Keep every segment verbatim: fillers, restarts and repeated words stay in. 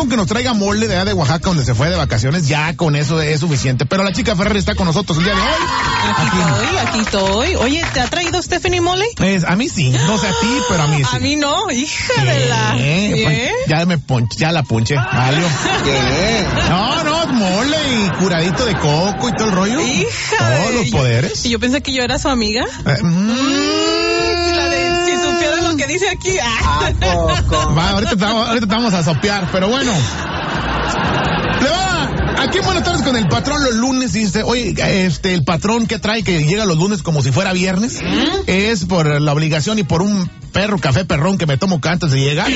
con que nos traiga mole de allá de Oaxaca, donde se fue de vacaciones, ya con eso es suficiente. Pero la chica Ferrari está con nosotros el día de hoy. Aquí, aquí estoy, aquí estoy. Oye, ¿te ha traído Stephanie mole? Pues, a mí sí, no sé a ti, pero a mí sí. A mí no, hija de la... Pues, ya me ponche, ya la ponché, valió. ¿Qué? No, no, mole y curadito de coco y todo el rollo. Hija. Todos los poderes. Y yo pensé que yo era su amiga. Eh, mm, La de, si supiera lo que dice aquí. ¿A poco? Va, ahorita te, vamos, ahorita te vamos a sopear, pero bueno. Le va, aquí en Buenas Tardes con el patrón los lunes, dice, oye, este, el patrón que trae que llega los lunes como si fuera viernes, ¿Mm? es por la obligación y por un perro, café perrón que me tomo antes de llegar.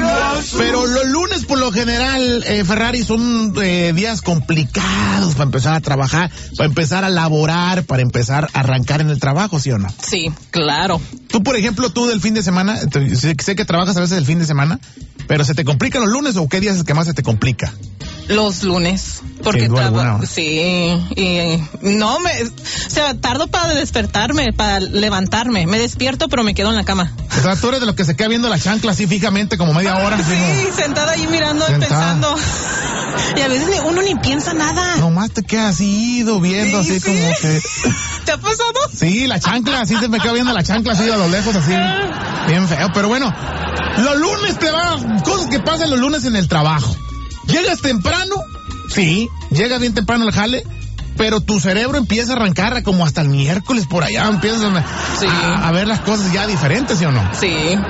Pero los lunes por lo general, eh, Ferrari, son eh, días complicados para empezar a trabajar, para empezar a laborar, para empezar a arrancar en el trabajo, ¿sí o no? Sí, claro. Tú, por ejemplo, tú del fin de semana, te, sé, sé que trabajas a veces el fin de semana, pero ¿se te complican los lunes o qué días es que más se te complica? Los lunes, porque trabajo, sí, y no me, o sea, tardo para despertarme, para levantarme, me despierto pero me quedo en la cama. O sea, tú eres de los que se queda viendo la chancla así fijamente como media hora. Sí, como, sentada ahí mirando y pensando. Y a veces uno ni piensa nada. Nomás te quedas así, ido viendo sí, así sí. como que... ¿Te ha pasado? Sí, la chancla, así se me queda viendo la chancla así a lo lejos así, bien feo, pero bueno, los lunes te va, cosas que pasan los lunes en el trabajo. Llegas temprano, sí, llegas bien temprano al jale, pero tu cerebro empieza a arrancar como hasta el miércoles por allá, empiezas a, sí. a, a ver las cosas ya diferentes, ¿sí o no? Sí.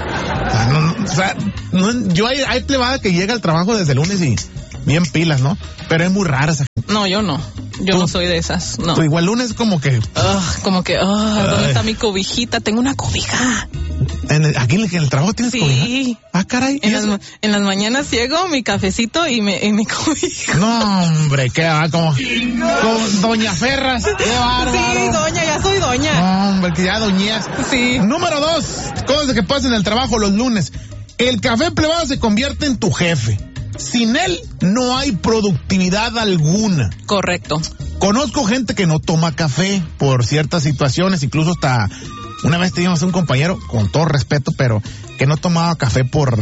O sea, no, o sea no, yo hay, hay plebada que llega al trabajo desde el lunes y bien pilas, ¿no? Pero es muy rara esa gente. No, yo no. Yo ¿Tú? no soy de esas, no. Tú igual lunes como que... Uh, como que, uh, ¿dónde está mi cobijita? Tengo una cobija. ¿En el, ¿Aquí en el, en el trabajo tienes sí. cobija? Ah, caray. En las, en las mañanas llego, mi cafecito y, me, y mi cobija. No, hombre, qué va, como, como Doña Ferras. Qué bárbaro. Sí, doña, ya soy doña. No, hombre, que ya doñías. Sí. Número dos, cosas que pasan en el trabajo los lunes. El café plebado se convierte en tu jefe. Sin él no hay productividad alguna. Correcto. Conozco gente que no toma café por ciertas situaciones, incluso hasta una vez teníamos un compañero, con todo respeto, pero que no tomaba café por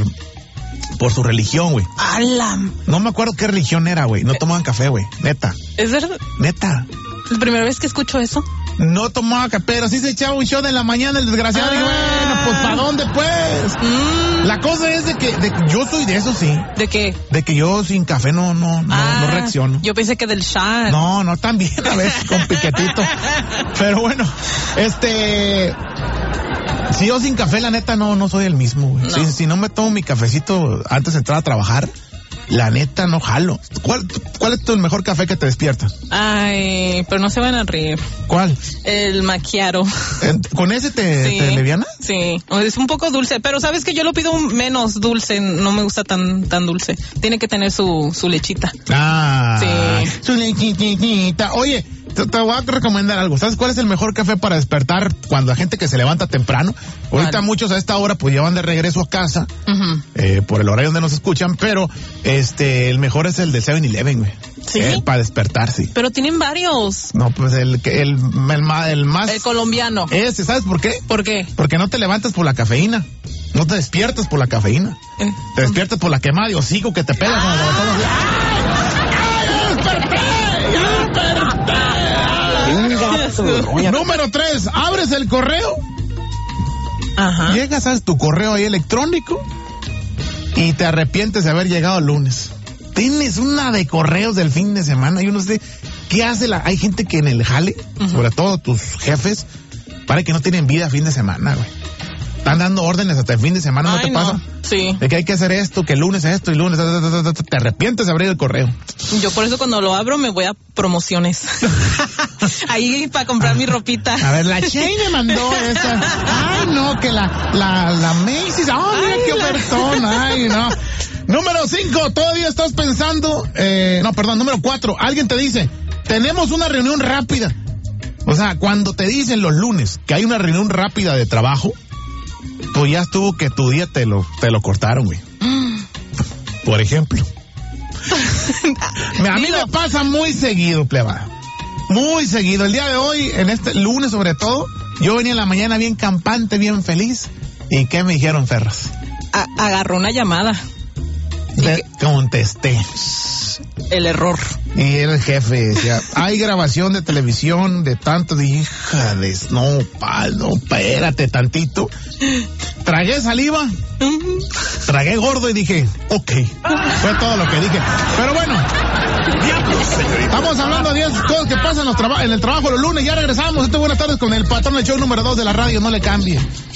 por su religión, güey. ¡Alam! No me acuerdo qué religión era, güey. No tomaban café, güey. Neta. ¿Es verdad? Neta. ¿Es la primera vez que escucho eso? No tomaba café, pero sí se echaba un shot en la mañana, el desgraciado. Ah. Y bueno, pues ¿para dónde, pues? Mm. La cosa es de que, de que yo soy de eso, sí. ¿De qué? De que yo sin café no, no, no, ah, no reacciono. Yo pensé que del shot. No, no, también a veces con piquetito. Pero bueno, este... Si yo sin café, la neta, no, no soy el mismo, güey. No. Si, si no me tomo mi cafecito antes de entrar a trabajar, la neta, no jalo. ¿Cuál, cuál es tu mejor café que te despierta? Ay, pero no se van a reír. ¿Cuál? El macchiato. ¿Con ese te, sí, te leviana? Sí, es un poco dulce, pero sabes que yo lo pido menos dulce, no me gusta tan tan dulce. Tiene que tener su, su lechita. Ah, sí. Su lechitita. Oye, te, te voy a recomendar algo. ¿Sabes cuál es el mejor café para despertar cuando la gente que se levanta temprano? Ahorita vale. Muchos a esta hora pues ya van de regreso a casa, Uh-huh. eh, por el horario donde nos escuchan, pero este el mejor es el de seven eleven, güey. ¿Sí? Eh, para despertar, sí. Pero tienen varios. No, pues el, el, el, el, más, el más... El colombiano. Ese, ¿sabes por qué? ¿Por qué? Porque no te levantas por la cafeína. No te despiertas por la cafeína. Eh. Te despiertas por la quemada de hocico que te pega cuando te levantas así. ¡Ya desperté! Número tres, abres el correo. Ajá. Llegas a tu correo ahí electrónico y te arrepientes de haber llegado el lunes. Tienes una de correos del fin de semana y uno sé qué hace la... Hay gente que en el jale, uh-huh. sobre todo tus jefes, parece que no tienen vida fin de semana, güey. Están dando órdenes hasta el fin de semana, ¿no Ay, te pasa? No. Sí. De que hay que hacer esto, que el lunes esto y lunes te arrepientes de abrir el correo. Yo por eso cuando lo abro me voy a promociones. Ahí para comprar mi ropita. A ver, la Shane me mandó esa. Ay, no, que la, la, la Macy's. Oh, mira qué ofertón. Ay, no. Número cinco, todavía estás pensando, eh, no, perdón, número cuatro, alguien te dice, tenemos una reunión rápida. O sea, cuando te dicen los lunes que hay una reunión rápida de trabajo, pues ya estuvo que tu día te lo, te lo cortaron, güey. Por ejemplo. A mí me pasa muy seguido, plebada. Muy seguido. El día de hoy, en este lunes sobre todo, yo venía en la mañana bien campante, bien feliz. ¿Y qué me dijeron, Ferras? A- agarró una llamada. Te contesté. El error. Y era el jefe, decía, hay grabación de televisión de tanto, de hija de, no, pa, no, espérate tantito. Tragué saliva, tragué gordo y dije, ok, fue todo lo que dije. Pero bueno, estamos hablando de diez cosas que pasan en, los traba- en el trabajo los lunes, ya regresamos. Esto, buenas tardes con el patrón del show número dos de la radio, no le cambie.